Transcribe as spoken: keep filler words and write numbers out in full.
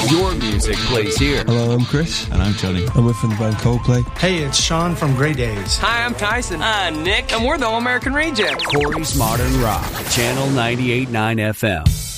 Your music plays here. Hello, I'm Chris. And I'm Tony. And we're from the band Coldplay. Hey, it's Sean from Grey Days. Hi, I'm Tyson. I'm Nick, and we're the All-American Rejects. Corey's Modern Rock, Channel ninety-eight point nine F M.